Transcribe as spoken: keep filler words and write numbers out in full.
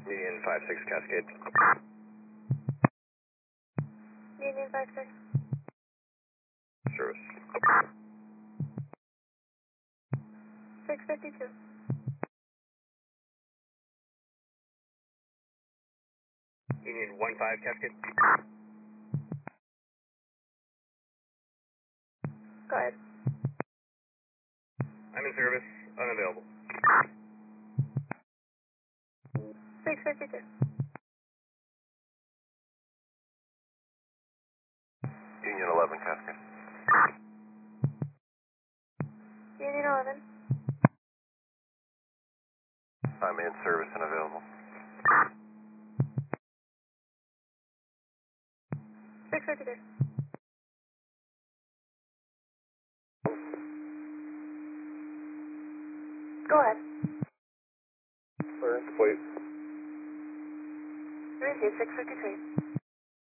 Union five six Cascade. Union five six. Service. six fifty-two. Union one five Cascade. Go ahead. I'm in service, unavailable. six fifty-two. Union eleven Cascade. Union eleven. I'm in service and available. six fifty-three. Go ahead. Clearance, please. Received six fifty-three.